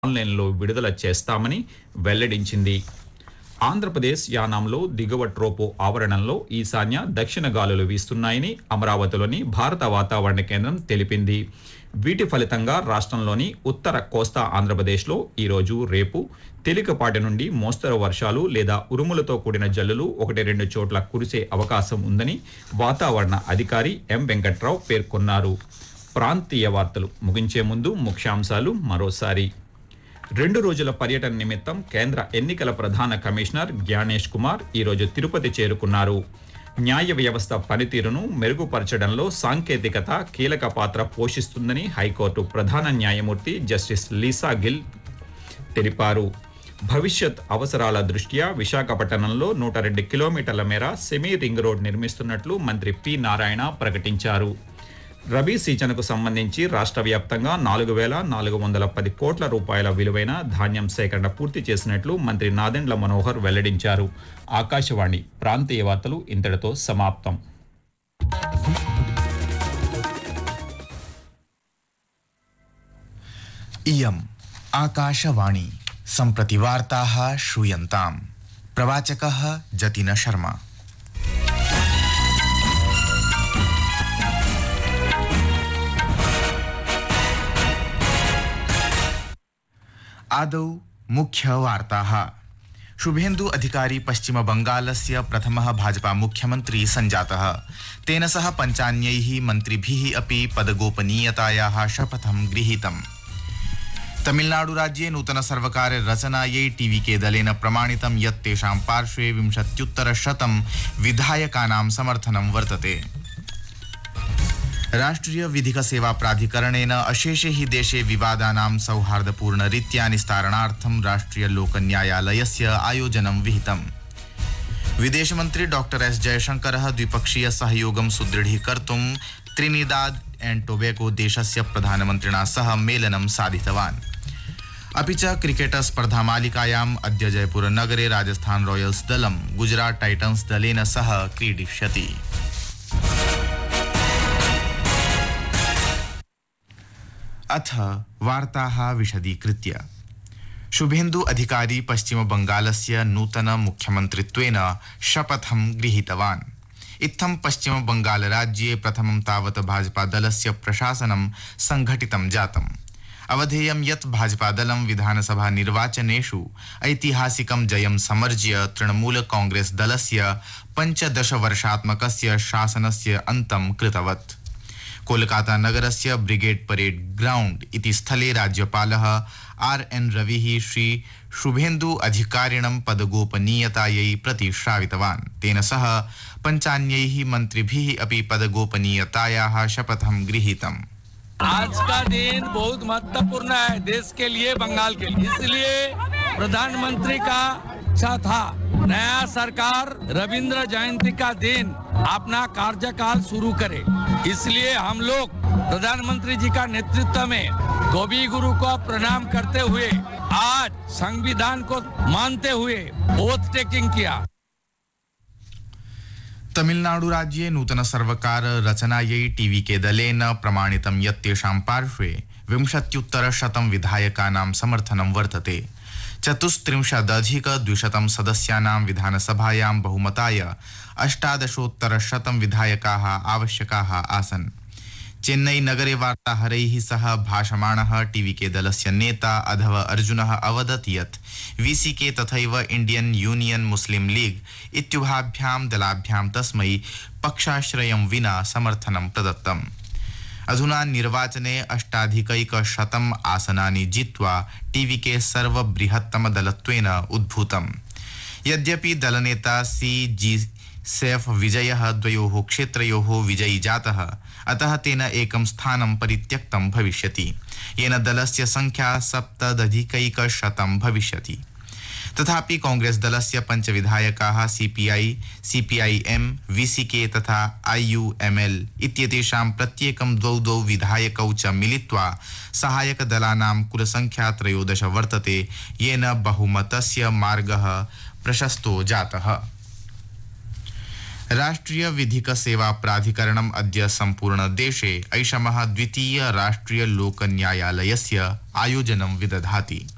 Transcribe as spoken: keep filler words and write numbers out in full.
ఆన్లైన్లో విడుదల చేస్తామని వెల్లడించింది. ఆంధ్రప్రదేశ్ యానాంలో దిగువ ట్రోపో ఆవరణంలో ఈశాన్య దక్షిణ గాలులు వీస్తున్నాయని అమరావతిలోని భారత వాతావరణ కేంద్రం తెలిపింది. వీటి ఫలితంగా రాష్ట్రంలోని ఉత్తర కోస్తా ఆంధ్రప్రదేశ్లో ఈరోజు రేపు తేలికపాటి నుండి మోస్తరు వర్షాలు లేదా ఉరుములతో కూడిన జల్లులు ఒకటి రెండు చోట్ల కురిసే అవకాశం ఉందని వాతావరణ అధికారి ఎం వెంకట్రావు పేర్కొన్నారు. ప్రాంతీయ వార్తలు ముగించే ముందు ముఖ్యాంశాలు మరోసారి. రెండు రోజుల పర్యటన నిమిత్తం కేంద్ర ఎన్నికల ప్రధాన కమిషనర్ జ్ఞానేష్ కుమార్ ఈరోజు తిరుపతి చేరుకున్నారు. న్యాయ వ్యవస్థ పనితీరును మెరుగుపరచడంలో సాంకేతికత కీలక పాత్ర పోషిస్తుందని హైకోర్టు ప్రధాన న్యాయమూర్తి జస్టిస్ లీసా గిల్ తెలిపారు. భవిష్యత్ అవసరాల దృష్ట్యా విశాఖపట్నంలో నూట రెండు కిలోమీటర్ల మేర సెమీ రింగ్ రోడ్ నిర్మిస్తున్నట్లు మంత్రి పి నారాయణ ప్రకటించారు. రబీ సీజన్కు సంబంధించి రాష్ట్ర వ్యాప్తంగా నాలుగు వేల నాలుగు వందల పది కోట్ల రూపాయల విలువైన ధాన్యం సేకరణ పూర్తి చేసినట్లు మంత్రి నాదెండ్ల మనోహర్ వెల్లడించారు. ఆకాశవాణి ప్రాంతీయ వార్తలు ఇంతటితో సమాప్తం. इयम् आकाशवाणी सम्प्रति वार्ताः श्रूयन्ताम्. प्रवाचकः जतिन शर्मा. आदौ मुख्य वार्ताः. शुभेन्दु अधिकारी पश्चिम बंगालस्य प्रथमः भाजपा मुख्यमन्त्री सञ्जातः. तेन सह पञ्चान्यैः मन्त्रिभिः अपि पदगोपनीयतायाः शपथं गृहीतम्. तमिलनाडु राज्ये नूतन सर्वकार रचनायै टीवीके दलेन प्रमाणितं यत् तेषां पार्श्वे विंशत्युत्तर शतं विधायकानां समर्थनं वर्तते. राष्ट्रीय विधिक सेवा प्राधिकरणेन अशेषे हि देशे विवादानां सौहार्दपूर्ण रीत्या निस्तारणार्थं राष्ट्रिय लोक न्यायालयस्य आयोजनं विहितम्. विदेशमन्त्री डॉक्टर एस जयशंकरः द्विपक्षीय सहयोगं सुदृढीकर्तुं त्रिनिदाद एंड टोबैगो देशस्य प्रधानमन्त्रिणा सह मेलनं साधितवान्. अपि च क्रिकेट स्पर्धा मालिकायाम् अद्य जयपुर नगरे राजस्थान रॉयल्स दलं गुजरात टाइटन्स दलेन सह क्रीडिष्यति. अथ वार्ताः विशदीकृत्य. शुभेन्दु अधिकारी पश्चिम बंगालस्य नूतन मुख्यमन्त्रित्वेन शपथं गृहीतवान्. इत्थं पश्चिम बंगाल राज्ये प्रथमं तावत् भाजपा दलस्य प्रशासनं संघटितं जातम्. अवधेयं यत् भाजपा दलं विधानसभा निर्वाचनेषु ऐतिहासिकं जयं समर्ज्य तृणमूल कांग्रेस दलस्य पञ्चदश वर्षात्मकस्य शासनस्य अन्तं कृतवत्. कोलकाता नगरस्य ब्रिगेड परेड ग्राउंड इति स्थले राज्यपालः आर एन रविः श्री शुभेन्दु अधिकारिणं पदगोपनीयतायै प्रतिश्रावितवान्. तेन सह पञ्चान्यैः मन्त्रिभिः अपि पदगोपनीयतायाः शपथं गृहीतम्. आज का दिन बहुत महत्वपूर्ण है देश के लिए, बंगाल के लिए. इसलिए प्रधानमंत्री का इच्छा था नया सरकार रविंद्र जयंती का दिन अपना कार्यकाल शुरू करे. इसलिए हम लोग प्रधानमंत्री जी का नेतृत्व में गोभी गुरु को प्रणाम करते हुए आज संविधान को मानते हुए ओथ टेकिंग किया. तमिलनाडु राज्ये नूतन सर्वकार रचनायै टीवीके दलेन प्रमाणितं यत् तेषां पार्श्वे विंशत्युत्तर शतं विधायकानां समर्थनं वर्तते. चतुस्त्रिंशदधिक द्विशतं सदस्यानां विधानसभायां बहुमताय अष्टादशोत्तर शतं विधायकाः आवश्यकाः आसन्. चेन्नई नगरे वार्ताहरैः सह भाषमाणः टीवीके दलस्य नेता अधव अर्जुनः अवदत् यत् वीसीके तथैव इंडियन यूनियन मुस्लिम लीग इत्युभाभ्यां दलाभ्यां तस्मै पक्षाश्रयं विना समर्थनं प्रदत्तम्. अधुना निर्वाचने अष्टाधिकैकशतम् आसनानि जित्वा टीवीके सर्वबृहत्तम दलत्वेन उद्भूतम्. यद्यपि दलनेता सी जी सैफ विजयः द्वयोः क्षेत्रयोः विजयी जातः, अतः तेन एकं स्थानं परित्यक्तं भविष्यति, येन दलस्य संख्या सप्तदधिकैकशतं भविष्यति. तथापि कांग्रेस दलस्य पंच विधायकाः सीपीआई, सीपीआईएम, वीसीके तथा आईयूएमएल इत्येतेषां प्रत्येकं द्वौ द्वौ विधायकौ च मिलित्वा सहायक दलानां कुलसंख्या त्रयोदश वर्तते, येन बहुमतस्य मार्गः प्रशस्तो जातः. राष्ट्रीय विधिक सेवा प्राधिकरणम् अद्य सम्पूर्ण देशे ऐषमः द्वितीय राष्ट्रीय लोक न्यायालयस्य आयोजनं विदधाति.